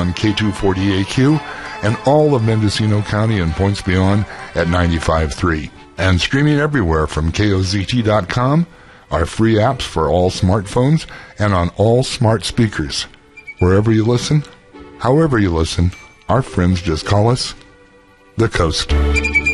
on K240AQ, and all of Mendocino County and points beyond at 95.3. And streaming everywhere from KOZT.com, our free apps for all smartphones, and on all smart speakers. Wherever you listen, however you listen, our friends just call us The Coast.